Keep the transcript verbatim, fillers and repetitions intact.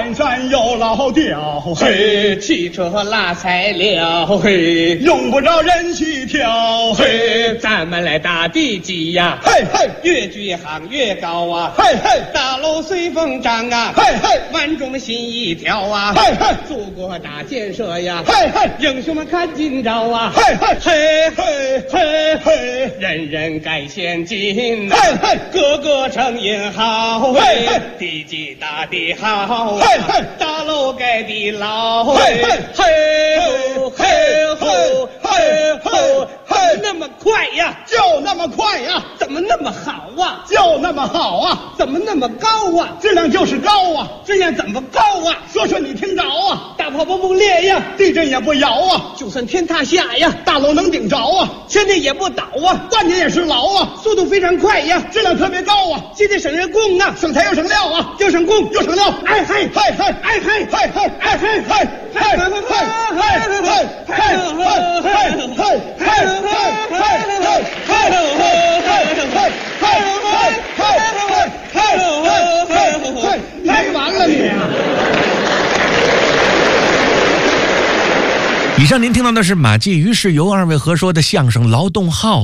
山山有老调， 嘿，汽车拉材料，嘿， 用不着人去挑， 嘿，咱们来打地基呀， 嘿嘿， 越举行越高啊， 嘿嘿， 大楼随风张啊， 嘿嘿， 万众心一条啊， 嘿嘿， 祖国大建设呀， 嘿嘿， 英雄们看今朝啊， 嘿嘿嘿嘿嘿嘿， 人人该先进， 嘿嘿， 个个成英豪， 嘿嘿， 地基打得好， 嘿嘿， 大楼盖得牢， 嘿嘿嘿吼嘿吼嘿吼嘿，那么快呀， 就那么快呀， 怎么那么好啊？ 就那么好啊， 怎么那么高啊？ 质量就是高啊， 质量怎么高啊？ 说说你听着啊， 大炮不裂呀， 地震也不摇啊， 就算天塌下呀， 大楼能顶着啊， 千年也不倒啊， 万年也是牢啊， 速度非常快呀， 质量特别高啊， 既得省人工啊， 省材又省料啊， 又省工又省料， 哎嘿嘿嘿哎嘿嘿嘿哎嘿嘿嘿嘿嘿嘿嘿嘿嘿嘿嘿，没完了你！ 以上您听到的是马季于世由二位合说的相声《劳动号》。